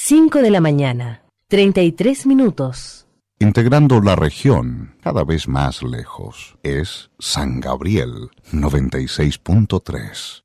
5 de la mañana, 33 minutos. Integrando la región cada vez más lejos, es San Gabriel 96.3.